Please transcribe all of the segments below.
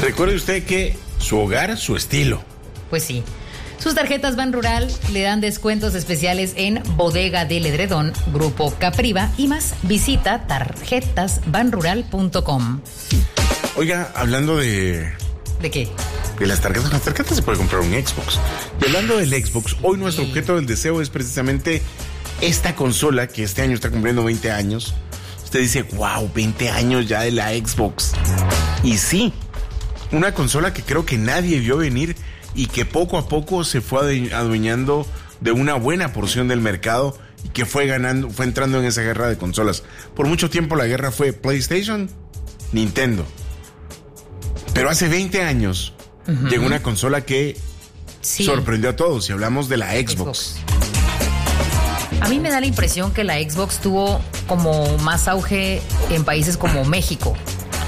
Recuerde usted que su hogar, su estilo. Pues sí. Sus tarjetas Ban Rural le dan descuentos especiales en Bodega del Edredón, Grupo Capriva y más. Visita tarjetasbanrural.com. Oiga, hablando de... ¿De qué? De las tarjetas se puede comprar un Xbox. Y hablando del Xbox, hoy nuestro objeto del deseo es precisamente esta consola que este año está cumpliendo 20 años. Usted dice, wow, 20 años ya de la Xbox. Y sí, una consola que creo que nadie vio venir y que poco a poco se fue adueñando de una buena porción del mercado y que fue entrando en esa guerra de consolas. Por mucho tiempo la guerra fue PlayStation, Nintendo. Pero hace 20 años llegó una consola que sorprendió a todos y hablamos de la Xbox. A mí me da la impresión que la Xbox tuvo como más auge en países como México.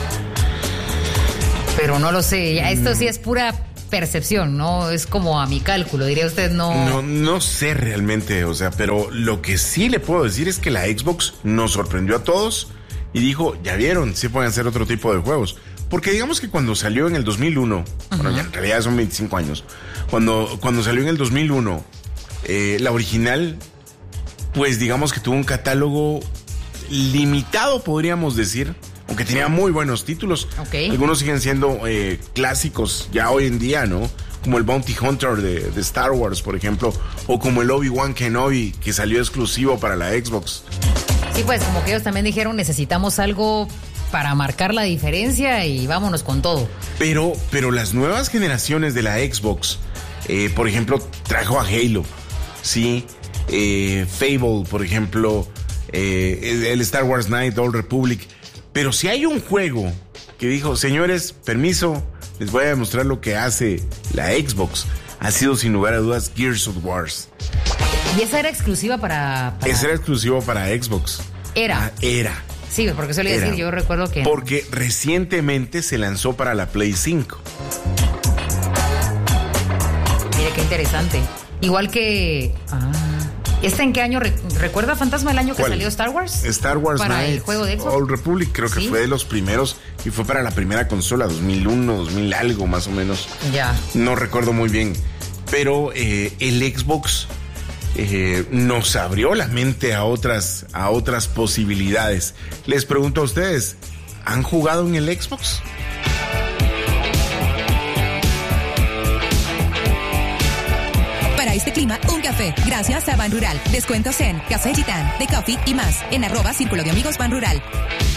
Pero no lo sé, ya esto sí es pura percepción, ¿no? Es como a mi cálculo, diría usted, no... No sé realmente, o sea, pero lo que sí le puedo decir es que la Xbox nos sorprendió a todos y dijo, ya vieron, sí pueden hacer otro tipo de juegos. Porque digamos que cuando salió en el 2001, bueno, ya en realidad son 25 años, cuando salió en el 2001, la original, pues digamos que tuvo un catálogo limitado, podríamos decir, aunque tenía muy buenos títulos. Okay. Algunos siguen siendo clásicos ya hoy en día, ¿no? Como el Bounty Hunter de Star Wars, por ejemplo, o como el Obi-Wan Kenobi, que salió exclusivo para la Xbox. Sí, pues como que ellos también dijeron, necesitamos algo para marcar la diferencia y vámonos con todo. Pero las nuevas generaciones de la Xbox, por ejemplo, trajo a Halo, ¿sí? Fable, por ejemplo, el Star Wars Knight, Old Republic. Pero si hay un juego que dijo, señores, permiso, les voy a demostrar lo que hace la Xbox, ha sido sin lugar a dudas Gears of War. ¿Y esa era exclusiva para...? Esa era exclusiva para Xbox. Era. Sí, porque eso le iba a decir, yo recuerdo que... Porque recientemente se lanzó para la Play 5. Mire, qué interesante. Igual que... ¿Este en qué año? ¿Recuerda, Fantasma, el año que salió Star Wars? Star Wars para Knight, el juego de Xbox. Old Republic, creo que fue de los primeros y fue para la primera consola, 2001, 2000 algo más o menos. Ya. No recuerdo muy bien. Pero el Xbox nos abrió la mente a otras posibilidades. Les pregunto a ustedes, ¿han jugado en el Xbox? Para este clima, un café, gracias a Ban Rural. Descuentos en Café Gitán, The Coffee y más, en @Círculo de Amigos Ban Rural.